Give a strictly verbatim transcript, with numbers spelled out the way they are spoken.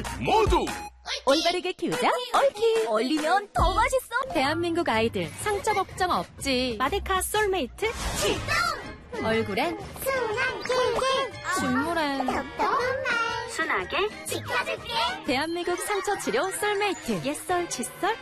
모두 올바르게 키우자 옳키. 얼리면 더 맛있어. 대한민국 아이들 상처 걱정 없지. 마데카 솔메이트 출동. 얼굴엔 순한 꿀꿀 준물엔 똑똑한 말 순하게 지켜줄게. 대한민국 상처 치료 솔메이트. 옛썰 칫솔